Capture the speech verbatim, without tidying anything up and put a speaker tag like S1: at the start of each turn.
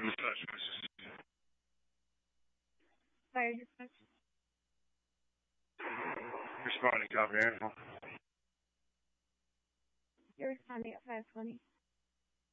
S1: Fire dispatch.
S2: Responding, copy, Angel.
S1: You're responding at five twenty.